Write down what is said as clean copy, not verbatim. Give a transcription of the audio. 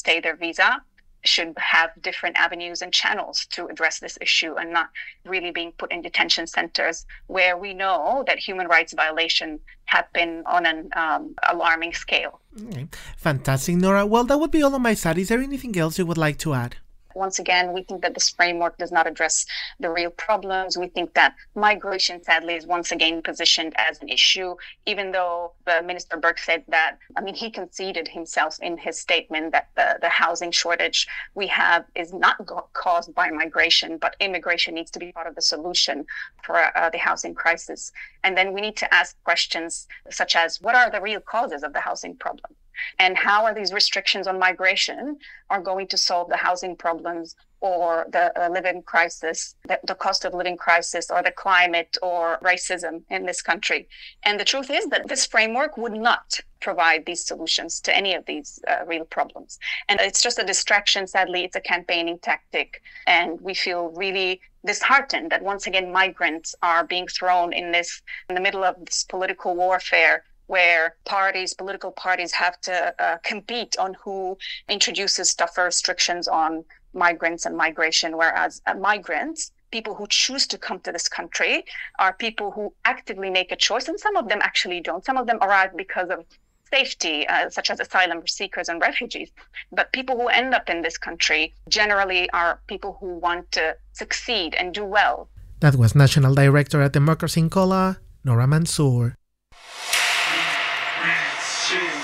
stay their visa should have different avenues and channels to address this issue, and not really being put in detention centers where we know that human rights violations happen on an alarming scale. Okay. Fantastic, Nora. Well, that would be all on my side. Is there anything else you would like to add? Once again, we think that this framework does not address the real problems. We think that migration, sadly, is once again positioned as an issue, even though Minister Burke said that, he conceded himself in his statement that the housing shortage we have is not caused by migration, but immigration needs to be part of the solution for the housing crisis. And then we need to ask questions such as, what are the real causes of the housing problem? And how are these restrictions on migration are going to solve the housing problems or the living crisis, the cost of living crisis, or the climate or racism in this country? And the truth is that this framework would not provide these solutions to any of these real problems. And it's just a distraction. Sadly, it's a campaigning tactic. And we feel really disheartened that once again, migrants are being thrown in the middle of this political warfare, where political parties have to compete on who introduces tougher restrictions on migrants and migration, whereas migrants, people who choose to come to this country, are people who actively make a choice, and some of them actually don't. Some of them arrive because of safety, such as asylum seekers and refugees. But people who end up in this country generally are people who want to succeed and do well. That was National Director at Democracy in Color, Nora Mansour. Shit.